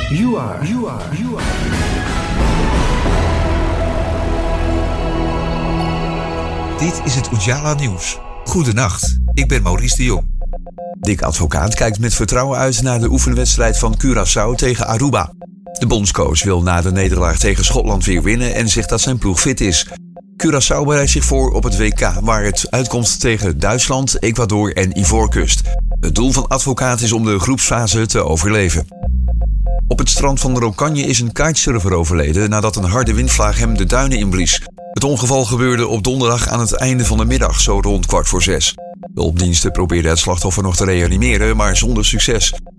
You are. Dit is het Ujala Nieuws. Goedenacht, ik ben Maurice de Jong. Dick Advocaat kijkt met vertrouwen uit naar de oefenwedstrijd van Curaçao tegen Aruba. De bondscoach wil na de nederlaag tegen Schotland weer winnen en zegt dat zijn ploeg fit is. Curaçao bereidt zich voor op het WK, waar het uitkomt tegen Duitsland, Ecuador en Ivoorkust. Het doel van Advocaat is om de groepsfase te overleven. Op het strand van Rokanje is een kitesurfer overleden nadat een harde windvlaag hem de duinen inblies. Het ongeval gebeurde op donderdag aan het einde van de middag, zo rond 5:15. De hulpdiensten probeerden het slachtoffer nog te reanimeren, maar zonder succes.